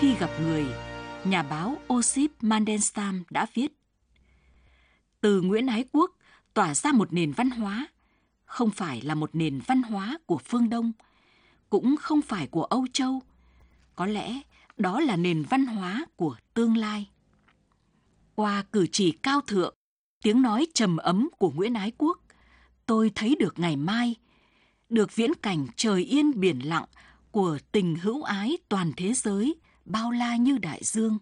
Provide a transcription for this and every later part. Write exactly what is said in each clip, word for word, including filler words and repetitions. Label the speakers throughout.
Speaker 1: khi gặp người, nhà báo Osip Mandelstam đã viết: từ Nguyễn Ái Quốc tỏa ra một nền văn hóa, không phải là một nền văn hóa của phương Đông, cũng không phải của Âu Châu. Có lẽ đó là nền văn hóa của tương lai. Qua cử chỉ cao thượng, tiếng nói trầm ấm của Nguyễn Ái Quốc, tôi thấy được ngày mai, được viễn cảnh trời yên biển lặng của tình hữu ái toàn thế giới, bao la như đại dương.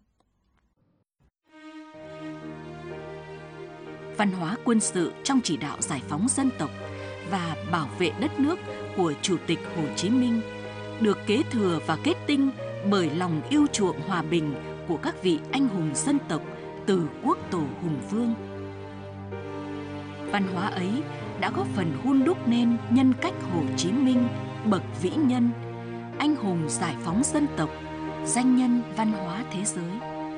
Speaker 1: Văn hóa quân sự trong chỉ đạo giải phóng dân tộc và bảo vệ đất nước của Chủ tịch Hồ Chí Minh được kế thừa và kết tinh bởi lòng yêu chuộng hòa bình của các vị anh hùng dân tộc từ quốc tổ hùng vương. Văn hóa ấy đã góp phần hun đúc nên nhân cách Hồ Chí Minh bậc vĩ nhân, anh hùng giải phóng dân tộc, danh nhân văn hóa thế giới.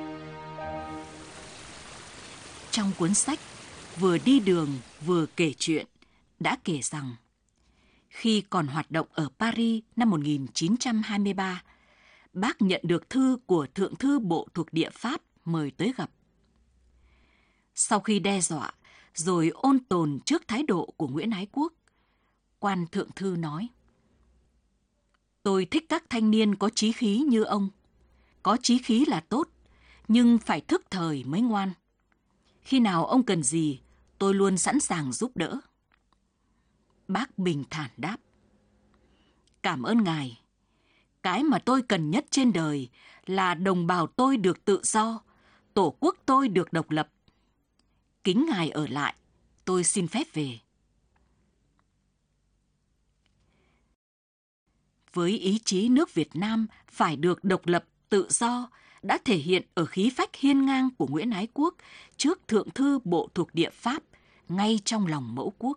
Speaker 1: Trong cuốn sách Vừa đi đường vừa kể chuyện đã kể rằng khi còn hoạt động ở Paris năm một nghìn chín trăm hai mươi ba, bác nhận được thư của Thượng thư Bộ thuộc địa Pháp mời tới gặp. Sau khi đe dọa rồi ôn tồn trước thái độ của Nguyễn Ái Quốc, quan thượng thư nói: tôi thích các thanh niên có chí khí như ông. Có chí khí là tốt, nhưng phải thức thời mới ngoan. Khi nào ông cần gì, tôi luôn sẵn sàng giúp đỡ. Bác bình thản đáp: cảm ơn ngài. Cái mà tôi cần nhất trên đời là đồng bào tôi được tự do, tổ quốc tôi được độc lập. Kính ngài ở lại, tôi xin phép về. Với ý chí nước Việt Nam phải được độc lập, tự do đã thể hiện ở khí phách hiên ngang của Nguyễn Ái Quốc trước Thượng thư Bộ thuộc địa Pháp, ngay trong lòng mẫu quốc.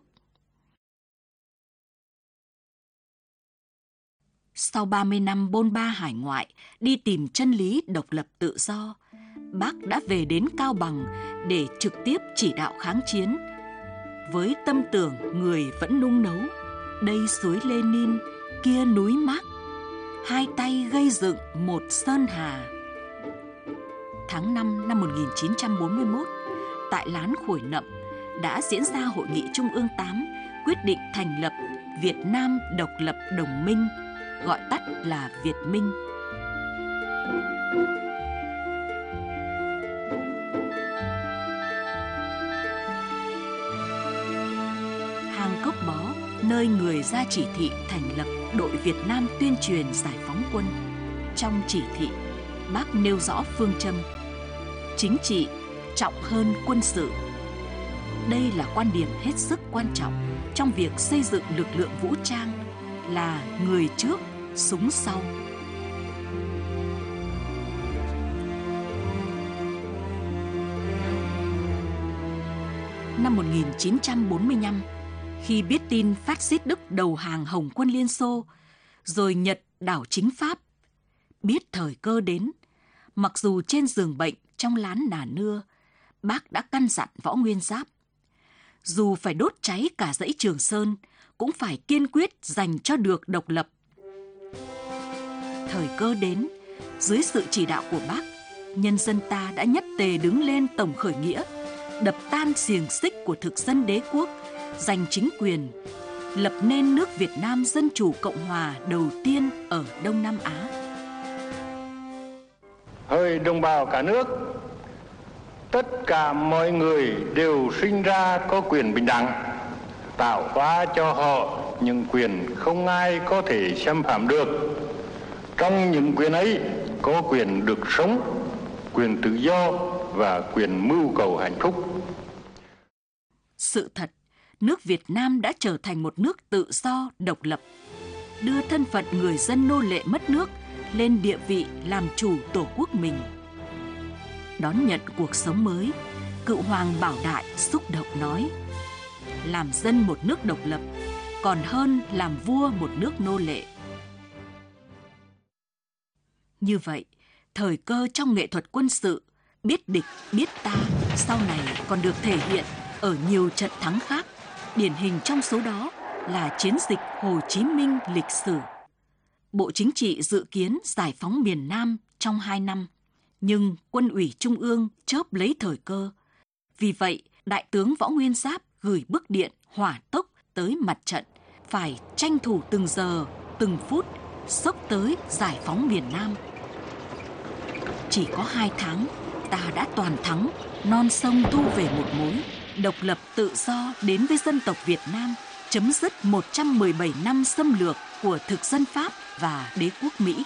Speaker 1: Sau ba mươi năm bôn ba hải ngoại, đi tìm chân lý độc lập tự do, bác đã về đến Cao Bằng để trực tiếp chỉ đạo kháng chiến. Với tâm tưởng người vẫn nung nấu, đây suối Lenin, kia núi Mác, hai tay gây dựng một sơn hà. Tháng năm năm một nghìn chín trăm bốn mươi mốt, tại lán Khổi Nậm đã diễn ra Hội nghị Trung ương tám quyết định thành lập Việt Nam Độc lập Đồng minh, gọi tắt là Việt Minh. Hang Cốc Bó, nơi người ra chỉ thị thành lập đội Việt Nam tuyên truyền giải phóng quân. Trong chỉ thị, bác nêu rõ phương châm chính trị trọng hơn quân sự. Đây là quan điểm hết sức quan trọng trong việc xây dựng lực lượng vũ trang, là người trước, súng sau. Năm một nghìn chín trăm bốn mươi lăm, khi biết tin phát xít Đức đầu hàng Hồng quân Liên Xô, rồi Nhật đảo chính Pháp, biết thời cơ đến, mặc dù trên giường bệnh trong lán Nà Nưa, bác đã căn dặn Võ Nguyên Giáp: dù phải đốt cháy cả dãy Trường Sơn, cũng phải kiên quyết giành cho được độc lập. Thời cơ đến, dưới sự chỉ đạo của bác, nhân dân ta đã nhất tề đứng lên tổng khởi nghĩa, đập tan xiềng xích của thực dân đế quốc, giành chính quyền, lập nên nước Việt Nam Dân Chủ Cộng Hòa đầu tiên ở Đông Nam Á.
Speaker 2: Hỡi đồng bào cả nước, tất cả mọi người đều sinh ra có quyền bình đẳng, tạo hóa cho họ những quyền không ai có thể xâm phạm được. Trong những quyền ấy có quyền được sống, quyền tự do và quyền mưu cầu hạnh phúc.
Speaker 1: Sự thật, nước Việt Nam đã trở thành một nước tự do, độc lập, đưa thân phận người dân nô lệ mất nước lên địa vị làm chủ tổ quốc mình. Đón nhận cuộc sống mới, Cựu Hoàng Bảo Đại xúc động nói: làm dân một nước độc lập còn hơn làm vua một nước nô lệ. Như vậy, thời cơ trong nghệ thuật quân sự, biết địch, biết ta, sau này còn được thể hiện ở nhiều trận thắng khác. Điển hình trong số đó là chiến dịch Hồ Chí Minh lịch sử. Bộ Chính trị dự kiến giải phóng miền Nam trong hai năm, nhưng Quân ủy Trung ương chớp lấy thời cơ. Vì vậy, Đại tướng Võ Nguyên Giáp gửi bức điện hỏa tốc tới mặt trận, phải tranh thủ từng giờ, từng phút, xốc tới giải phóng miền Nam. Chỉ có hai tháng, ta đã toàn thắng, non sông thu về một mối, độc lập tự do đến với dân tộc Việt Nam, chấm dứt một trăm mười bảy năm xâm lược của thực dân Pháp và đế quốc Mỹ.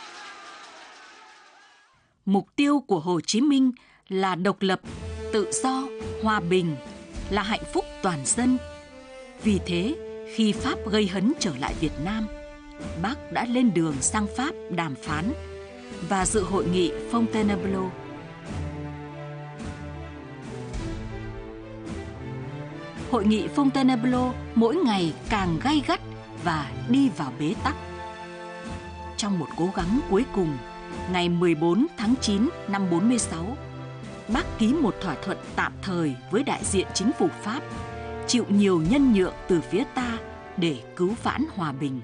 Speaker 1: Mục tiêu của Hồ Chí Minh là độc lập, tự do, hòa bình, là hạnh phúc toàn dân. Vì thế, khi Pháp gây hấn trở lại Việt Nam, Bác đã lên đường sang Pháp đàm phán và dự hội nghị Fontainebleau. Hội nghị Fontainebleau mỗi ngày càng gay gắt và đi vào bế tắc. Trong một cố gắng cuối cùng, ngày mười bốn tháng chín năm bốn mươi sáu, Bác ký một thỏa thuận tạm thời với đại diện chính phủ Pháp, chịu nhiều nhân nhượng từ phía ta để cứu vãn hòa bình.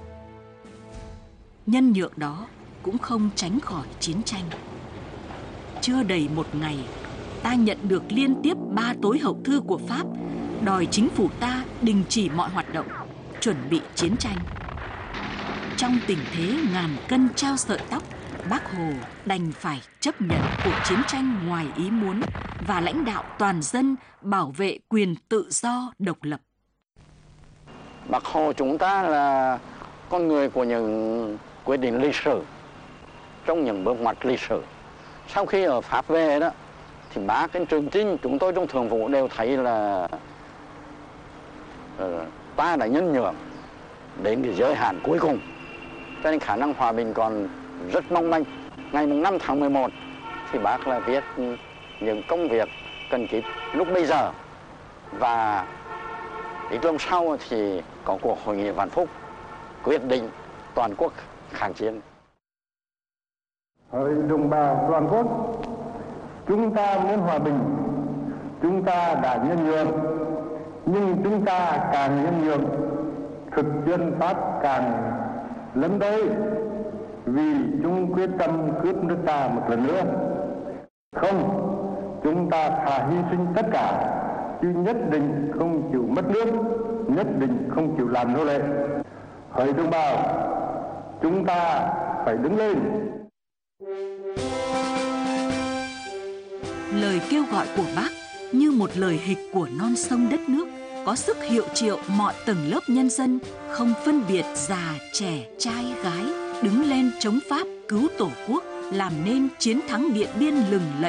Speaker 1: Nhân nhượng đó cũng không tránh khỏi chiến tranh. Chưa đầy một ngày, ta nhận được liên tiếp ba tối hậu thư của Pháp đòi chính phủ ta đình chỉ mọi hoạt động, chuẩn bị chiến tranh. Trong tình thế ngàn cân treo sợi tóc, Bác Hồ đành phải chấp nhận cuộc chiến tranh ngoài ý muốn và lãnh đạo toàn dân bảo vệ quyền tự do độc lập.
Speaker 3: Bác Hồ chúng ta là con người của những quyết định lịch sử, trong những bước ngoặt lịch sử. Sau khi ở Pháp về đó, thì bác cái Trường Trinh, chúng tôi trong Thường vụ đều thấy là uh, ta đã nhân nhượng đến cái giới hạn cuối cùng, cho nên khả năng hòa bình còn rất mong manh. Ngày năm tháng mười một thì bác là viết những công việc cần kíp lúc bây giờ, và ít hôm sau thì có cuộc hội nghị Vạn Phúc quyết định toàn quốc kháng chiến.
Speaker 2: Hỡi đồng bào toàn quốc, chúng ta muốn hòa bình, chúng ta đã nhân nhượng, nhưng chúng ta càng nhân nhượng, thực dân Pháp càng lấn tới, vì chúng quyết tâm cướp nước ta một lần nữa. Không, chúng ta thà hy sinh tất cả, chứ nhất định không chịu mất nước, nhất định không chịu làm nô lệ. Hỡi đồng bào, chúng ta phải đứng lên.
Speaker 1: Lời kêu gọi của Bác như một lời hịch của non sông đất nước, có sức hiệu triệu mọi tầng lớp nhân dân, không phân biệt già, trẻ, trai, gái, đứng lên chống Pháp, cứu Tổ quốc, làm nên chiến thắng Điện Biên lừng lẫy.